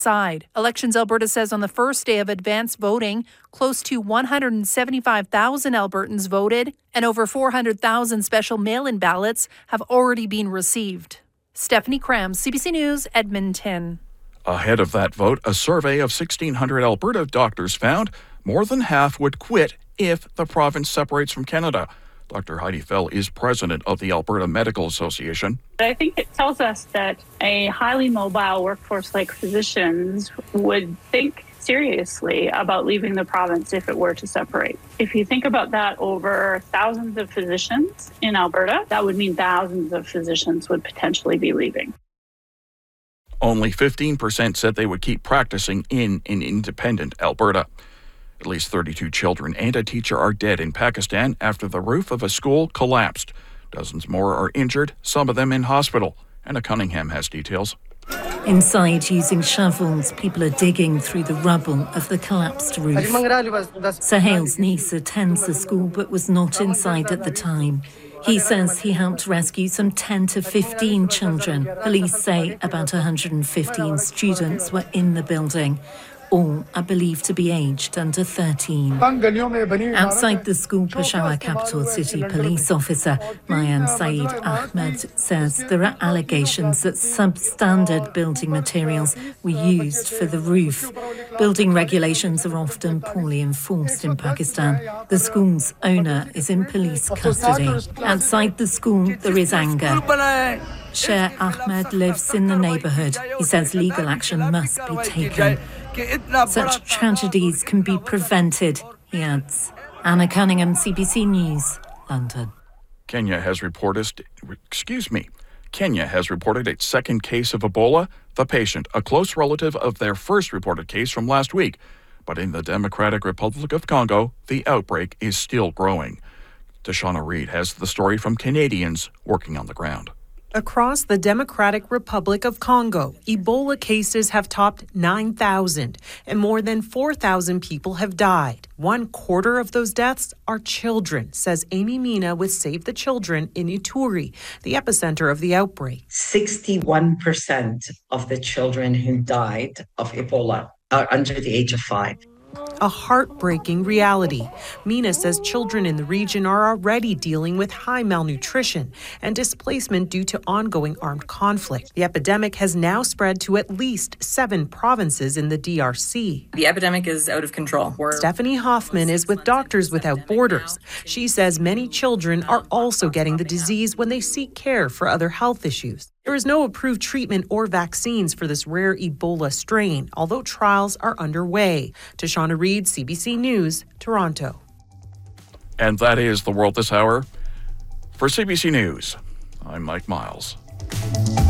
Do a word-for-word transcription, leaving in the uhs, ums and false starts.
Side. Elections Alberta says on the first day of advanced voting, close to one hundred seventy-five thousand Albertans voted, and over four hundred thousand special mail-in ballots have already been received. Stephanie Cram, C B C News, Edmonton. Ahead of that vote, a survey of sixteen hundred Alberta doctors found more than half would quit if the province separates from Canada. Doctor Heidi Fell is president of the Alberta Medical Association. I think it tells us that a highly mobile workforce like physicians would think seriously about leaving the province if it were to separate. If you think about that over thousands of physicians in Alberta, that would mean thousands of physicians would potentially be leaving. Only fifteen percent said they would keep practicing in an independent Alberta. At least thirty-two children and a teacher are dead in Pakistan after the roof of a school collapsed. Dozens more are injured, some of them in hospital. Anna Cunningham has details. Inside, using shovels, people are digging through the rubble of the collapsed roof. Sahail's niece attends the school but was not inside at the time. He says he helped rescue some ten to fifteen children. Police say about one hundred fifteen students were in the building. All are believed to be aged under thirteen. Outside the school, Peshawar capital city police officer Mayan Saeed Ahmed says there are allegations that substandard building materials were used for the roof. Building regulations are often poorly enforced in Pakistan. The school's owner is in police custody. Outside the school, there is anger. Sher Ahmed lives in the neighbourhood. He says legal action must be taken. Such tragedies can be prevented, he adds. Anna Cunningham, C B C News, London. Kenya has reported, excuse me, Kenya has reported its second case of Ebola, the patient, a close relative of their first reported case from last week. But in the Democratic Republic of Congo, the outbreak is still growing. Tashana Reid has the story from Canadians working on the ground. Across the Democratic Republic of Congo, Ebola cases have topped nine thousand, and more than four thousand people have died. One quarter of those deaths are children, says Amy Mina with Save the Children in Ituri, the epicenter of the outbreak. sixty-one percent of the children who died of Ebola are under the age of five. A heartbreaking reality. Mina says children in the region are already dealing with high malnutrition and displacement due to ongoing armed conflict. The epidemic has now spread to at least seven provinces in the D R C. The epidemic is out of control. We're Stephanie Hoffman is with Doctors Without Borders. She says many children are also getting the disease when they seek care for other health issues. There is no approved treatment or vaccines for this rare Ebola strain, although trials are underway. Tashana Reid, C B C News, Toronto. And that is The World This Hour. For C B C News, I'm Mike Miles.